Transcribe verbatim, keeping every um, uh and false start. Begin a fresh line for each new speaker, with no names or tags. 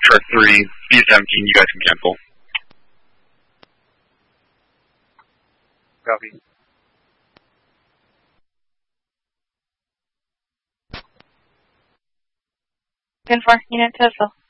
Truck three, B seventeen, you guys can cancel.
Copy.
ten four, unit Tesla.